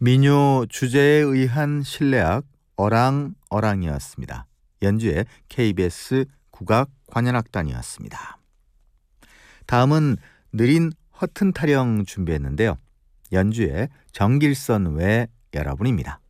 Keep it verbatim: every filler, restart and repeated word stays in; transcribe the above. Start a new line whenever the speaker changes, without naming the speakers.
민요 주제에 의한 실내악 어랑어랑이었습니다. 연주의 케이비에스 국악관현악단이었습니다. 다음은 느린 허튼 타령 준비했는데요. 연주의 정길선 외 여러분입니다.